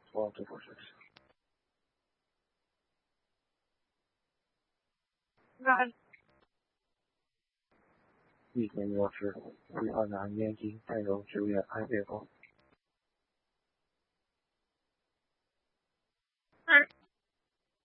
哦，这不是。一点模式，不要拿眼睛带入职业爱背后。